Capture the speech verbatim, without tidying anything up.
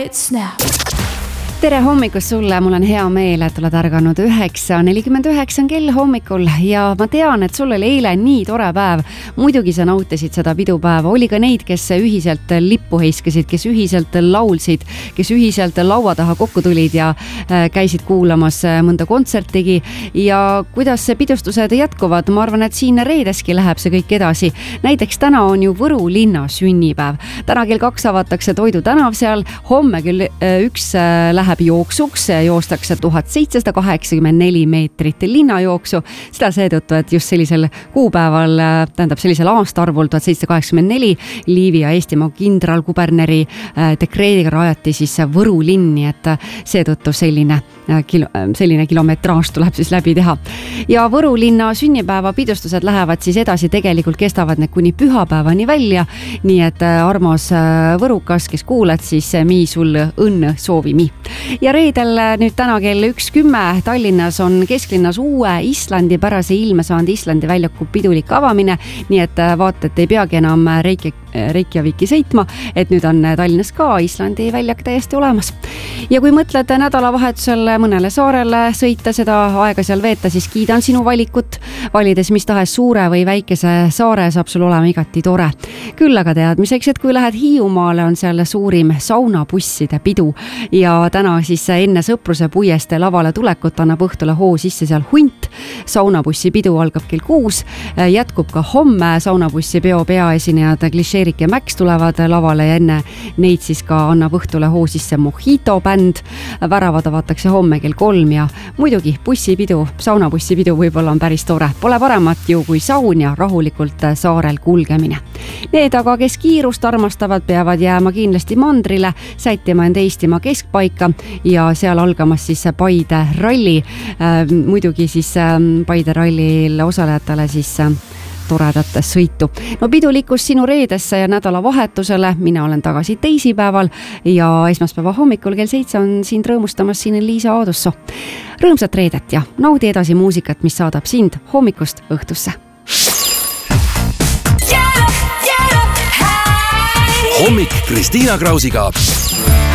It's now. Tere hommikust sulle, mul on hea meel, et oled ärganud üheksa nelikümmend üheksa on kell hommikul ja ma tean, et sul oli eile nii tore päev. Muidugi sa nautisid seda pidupäeva, oli ka neid, kes ühiselt lippu heiskasid, kes ühiselt laulsid, kes ühiselt laua taha kokku tulid ja käisid kuulamas mõnda kontsertigi ja kuidas pidustused jätkuvad, ma arvan, et siin reedeski läheb see kõik edasi. Näiteks täna on ju Võru linna sünnipäev. Täna kell kaks avatakse Toidu tänav seal, homme küll üks läheb jooksuks, joostakse tuhat seitsesada kaheksakümmend neli meetrit linnajooksu. Seda seetõttu, et just sellisel kuupäeval, tähendab sellisel aastaarvul tuhat seitsesada kaheksakümmend neli Liivi ja Eestimaa kindralkuberneri dekreediga rajati siis Võru linni, et seetõttu selline, kilo, selline kilometraaž tuleb siis läbi teha. Ja Võru linna sünnipäeva pidustused lähevad siis edasi, tegelikult kestavad need kuni pühapäevani välja, nii et armas võrukas, kes kuulad, siis mii sul õnn soovimi. Ja reedel nüüd täna kell üks kümme Tallinnas on kesklinnas uue Islandi pärase ilme saanud Islandi väljaku pidulik avamine, nii et vaata, et ei peagi enam Reykjavik, Reykjaviki sõitma, et nüüd on Tallinnas ka Islandi väljak täiesti olemas. Ja kui mõtled nädalavahetusel mõnele saarele sõita, seda aega seal veeta, siis kiidan sinu valikut. Valides mis tahes suure või väikese saare saab sul olema igati tore. Küll aga teadmiseks, et kui lähed Hiiumaale, on seal suurim saunabusside pidu ja täna siis enne Sõpruse puieste lavale tulekut annab õhtule hoo sisse seal Hunt. Saunabussi pidu algab kell kuus, jätkub ka homme saunabussi peo peaesinejad Klišeerik ja Mäks tulevad lavale ja enne neid siis ka annab õhtule hoo sisse Mojito bänd. Väravad avatakse homme kell kolm ja muidugi bussipidu, saunabussipidu võib-olla on päris tore. Pole paremat ju kui saun ja rahulikult saarel kulgemine. Need aga, kes kiirust armastavad, peavad jääma kindlasti mandrile, sättima end Eestimaa keskpaika ja seal algamas siis Paide ralli. Muidugi siis Paide rallil osalejatele siis toredat sõitu. No pidulikkus sinu reedesse ja nädalavahetusele, mina olen tagasi teisipäeval ja esmaspäeva hommikul kell seitse on sind rõõmustamas siin Liisa Aadusso. Rõõmsat reedet ja naudi edasi muusikat, mis saadab sind hommikust õhtusse. Hommik Kristiina Krausiga.